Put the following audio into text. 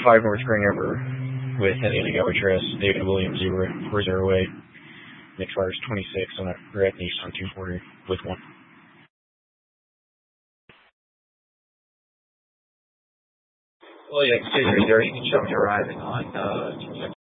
5 North Green River with an Indigo address, David Williams 0408. Nick Fires 26 on a red Nissan 240 with 1. Well, yeah, consider there. You can show me arriving on